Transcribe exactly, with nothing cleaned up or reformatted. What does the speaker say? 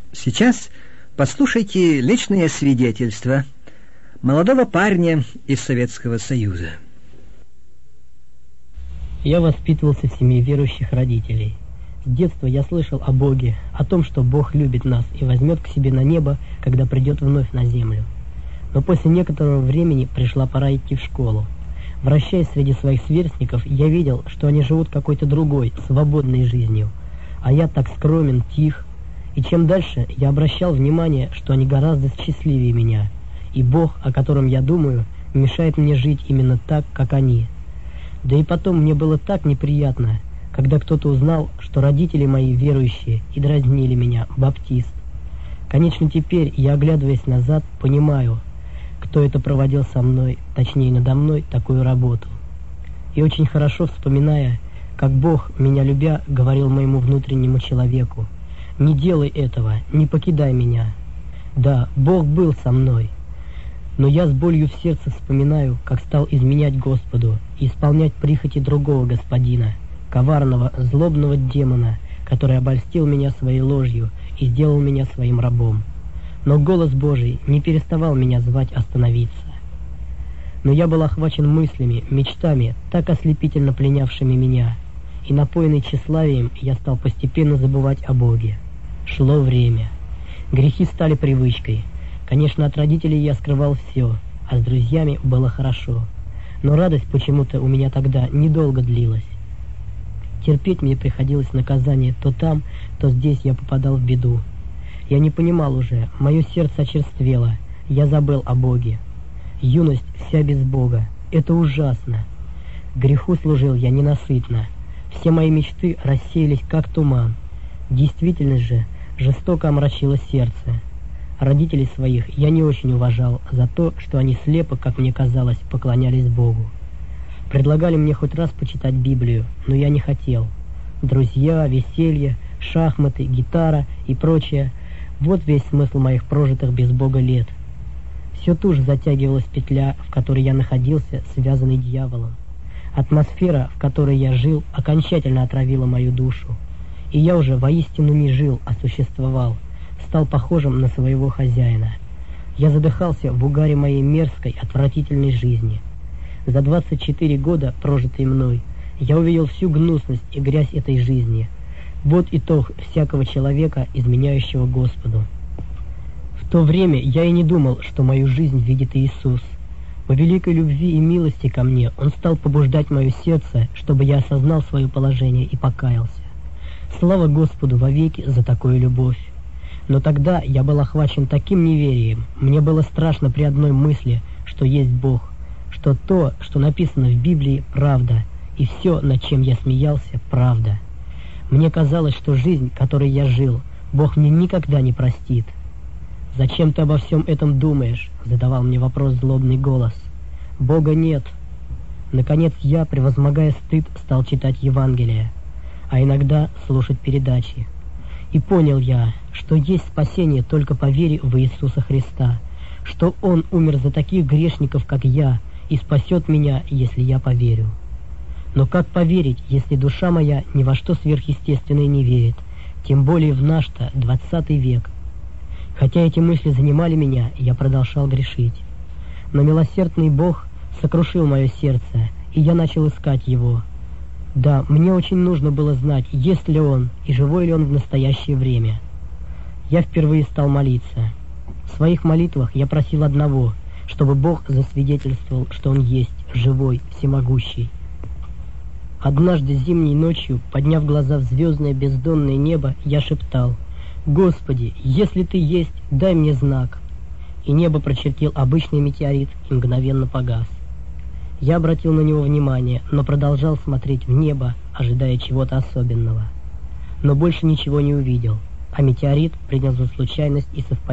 Сейчас послушайте личное свидетельство молодого парня из Советского Союза. Я воспитывался в семье верующих родителей. С детства я слышал о Боге, о том, что Бог любит нас и возьмет к себе на небо, когда придет вновь на землю. Но после некоторого времени пришла пора идти в школу. Вращаясь среди своих сверстников, я видел, что они живут какой-то другой, свободной жизнью, а я так скромен, тих. И чем дальше, я обращал внимание, что они гораздо счастливее меня, и Бог, о котором я думаю, мешает мне жить именно так, как они. Да и потом мне было так неприятно, когда кто-то узнал, что родители мои верующие, и дразнили меня, баптист. Конечно, теперь, я, оглядываясь назад, понимаю, кто это проводил со мной, точнее надо мной, такую работу. И очень хорошо вспоминая, как Бог, меня любя, говорил моему внутреннему человеку: «Не делай этого, не покидай меня». Да, Бог был со мной, но я с болью в сердце вспоминаю, как стал изменять Господу и исполнять прихоти другого господина, коварного, злобного демона, который обольстил меня своей ложью и сделал меня своим рабом. Но голос Божий не переставал меня звать остановиться. Но я был охвачен мыслями, мечтами, так ослепительно пленявшими меня, и напоенный тщеславием я стал постепенно забывать о Боге. Шло время. Грехи стали привычкой. Конечно, от родителей я скрывал все, а с друзьями было хорошо. Но радость почему-то у меня тогда недолго длилась. Терпеть мне приходилось наказание то там, то здесь я попадал в беду. Я не понимал уже, мое сердце очерствело, я забыл о Боге. Юность вся без Бога, это ужасно. Греху служил я ненасытно, все мои мечты рассеялись как туман. Действительность же жестоко омрачила сердце. Родителей своих я не очень уважал за то, что они слепо, как мне казалось, поклонялись Богу. Предлагали мне хоть раз почитать Библию, но я не хотел. Друзья, веселье, шахматы, гитара и прочее — вот весь смысл моих прожитых без Бога лет. Все туже затягивалась петля, в которой я находился, связанный дьяволом. Атмосфера, в которой я жил, окончательно отравила мою душу. И я уже воистину не жил, а существовал, стал похожим на своего хозяина. Я задыхался в угаре моей мерзкой, отвратительной жизни. За двадцать четыре года, прожитые мной, я увидел всю гнусность и грязь этой жизни. Вот итог всякого человека, изменяющего Господу. В то время я и не думал, что мою жизнь видит Иисус. По великой любви и милости ко мне Он стал побуждать мое сердце, чтобы я осознал свое положение и покаялся. Слава Господу вовеки за такую любовь. Но тогда я был охвачен таким неверием, мне было страшно при одной мысли, что есть Бог, что то, что написано в Библии, правда, и все, над чем я смеялся, правда. Мне казалось, что жизнь, которой я жил, Бог мне никогда не простит. «Зачем ты обо всем этом думаешь?» — задавал мне вопрос злобный голос. «Бога нет». Наконец я, превозмогая стыд, стал читать Евангелие, а иногда слушать передачи. И понял я, что есть спасение только по вере в Иисуса Христа, что Он умер за таких грешников, как я, и спасет меня, если я поверю. Но как поверить, если душа моя ни во что сверхъестественное не верит, тем более в наш-то двадцатый век? Хотя эти мысли занимали меня, я продолжал грешить. Но милосердный Бог сокрушил мое сердце, и я начал искать Его. Да, мне очень нужно было знать, есть ли Он и живой ли Он в настоящее время. Я впервые стал молиться. В своих молитвах я просил одного, чтобы Бог засвидетельствовал, что Он есть, живой, всемогущий. Однажды зимней ночью, подняв глаза в звездное бездонное небо, я шептал: «Господи, если Ты есть, дай мне знак». И небо прочертил обычный метеорит и мгновенно погас. Я обратил на него внимание, но продолжал смотреть в небо, ожидая чего-то особенного. Но больше ничего не увидел, а метеорит принял за случайность и совпадение.